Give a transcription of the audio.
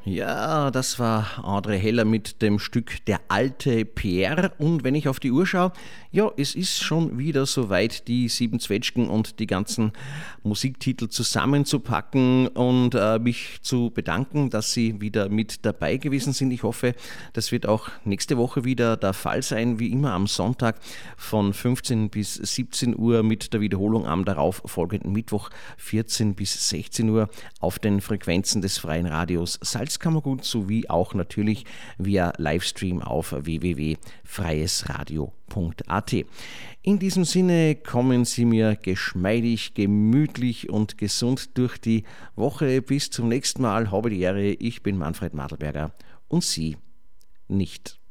Ja, das war André Heller mit dem Stück Der alte Pierre. Und wenn ich auf die Uhr schaue, ja, es ist schon wieder soweit, die Sieben Zwetschgen und die ganzen Musiktitel zusammenzupacken und mich zu bedanken, dass Sie wieder mit dabei gewesen sind. Ich hoffe, das wird auch nächste Woche wieder der Fall sein, wie immer am Sonntag von 15 bis 17 Uhr mit der Wiederholung am darauf folgenden Mittwoch 14 bis 16 Uhr auf den Frequenzen des Freien Radios Salzkammergut sowie auch natürlich via Livestream auf www.freiesradio.at. In diesem Sinne kommen Sie mir geschmeidig, gemütlich und gesund durch die Woche. Bis zum nächsten Mal. Habe die Ehre. Ich bin Manfred Madelberger und Sie nicht.